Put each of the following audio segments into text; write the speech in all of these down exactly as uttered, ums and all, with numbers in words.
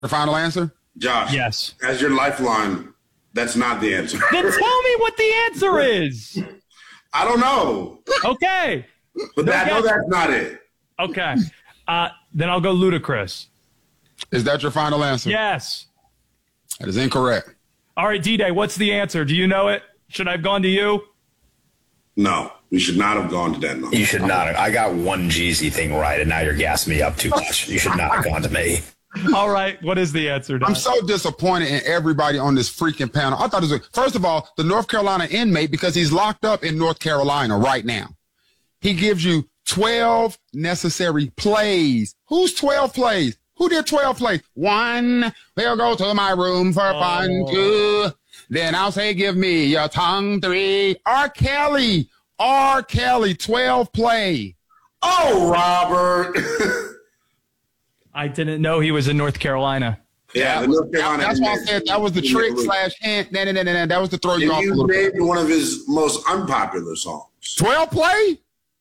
The final answer? Josh. Yes. As your lifeline, that's not the answer. Then tell me what the answer is. I don't know. Okay. But No that, no, guess. that's not it. Okay. Uh, then I'll go Ludacris. Is that your final answer? Yes. That is incorrect. All right, D-Day, what's the answer? Do you know it? Should I have gone to you? No, we should not have gone to that number. You should not have. I got one Jeezy thing right, and now you're gassing me up too much. You should not have gone to me. All right, what is the answer, Don? I'm so disappointed in everybody on this freaking panel. I thought it was, first of all, the North Carolina inmate, because he's locked up in North Carolina right now. He gives you twelve necessary plays. Who's twelve plays? Who did twelve plays? One, we'll go to my room for Oh. fun. Two, then I'll say, give me your tongue. Three, R. Kelly. R. Kelly, twelve play. Oh, Robert. I didn't know he was in North Carolina. yeah, the North Carolina. That's why I inmate. said that was the trick slash hint. Nah, nah, nah, nah, nah. That was to throw you And off a you little bit. named one of his most unpopular songs. twelve play?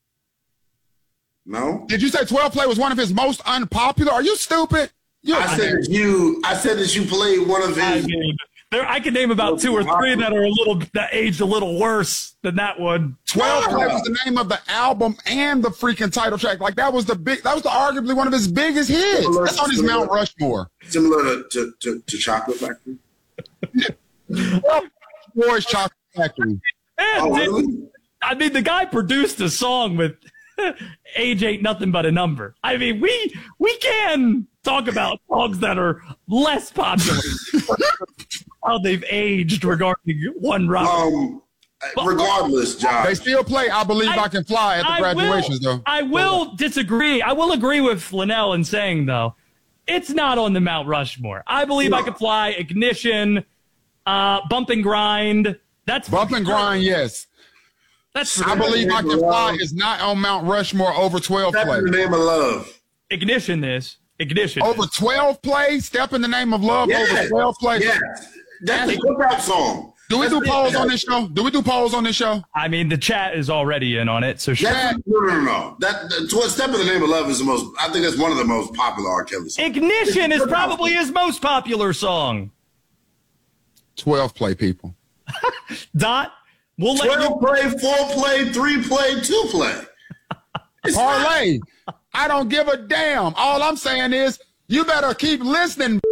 No? Did you say twelve play was one of his most unpopular? Are you stupid? You I said that you I said that you played one of I his mean, there, I can name about two or three that are a little that aged a little worse than that one. twelve play was the name of the album and the freaking title track. Like that was the big that was the, arguably one of his biggest hits. That's on his Mount Rushmore. similar to, to, to, to Chocolate Factory. Boys Chocolate Factory. And Oh, did- really? I mean, the guy produced a song with age ain't nothing but a number. I mean, we we can talk about songs that are less popular, how they've aged regarding one rock. Um, regardless, They Josh. still play I Believe I, I- Can Fly at the I graduations, will, though. I will disagree. I will agree with Linnell in saying, though, it's not on the Mount Rushmore. I Believe I Can Fly, Ignition, uh, Bump and Grind. That's Bump and Grind, yes. That's for I sure. Believe I Can Fly is not on Mount Rushmore over twelve That's play. in the name of love. Ignition is. Ignition. Over twelve play, Step in the Name of Love Yes. over twelve play. Yes. That's a cookout song. Do we do That's polls it. on this show? Do we do polls on this show? I mean, the chat is already in on it, so sure. That's, no, no, no, no. That, that's what Step in the Name of Love is the most, I think that's one of the most popular R. Kelly songs. Ignition is probably his most popular song. twelve play, people. Dot, we'll let you. twelve play, four play, three play, two play. It's not- Parlay. I don't give a damn. All I'm saying is you better keep listening.